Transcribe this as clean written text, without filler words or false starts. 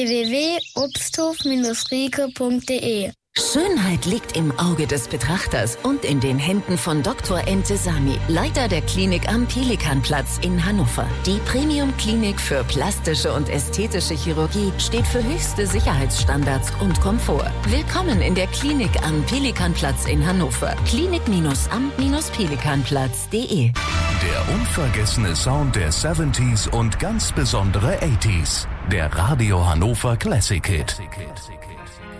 www.obsthof-rieke.de. Schönheit liegt im Auge des Betrachters und in den Händen von Dr. Entesami, Leiter der Klinik am Pelikanplatz in Hannover. Die Premium-Klinik für plastische und ästhetische Chirurgie steht für höchste Sicherheitsstandards und Komfort. Willkommen in der Klinik am Pelikanplatz in Hannover. Klinik-am-pelikanplatz.de. Der unvergessene Sound der 70s und ganz besondere 80s. Der Radio Hannover Classic Hit.